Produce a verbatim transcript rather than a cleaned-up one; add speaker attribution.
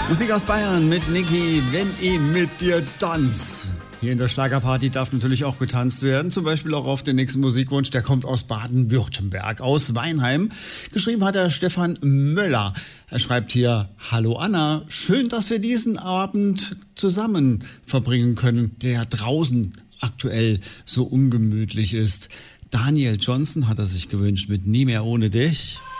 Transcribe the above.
Speaker 1: Musik aus Bayern mit Niki, wenn ich mit dir tanz. Hier in der Schlagerparty darf natürlich auch getanzt werden, zum Beispiel auch auf den nächsten Musikwunsch, der kommt aus Baden-Württemberg, aus Weinheim. Geschrieben hat er Stefan Möller. Er schreibt hier: Hallo Anna, schön, dass wir diesen Abend zusammen verbringen können, der ja draußen aktuell so ungemütlich ist. Daniel Johnson hat er sich gewünscht mit Nie mehr ohne dich.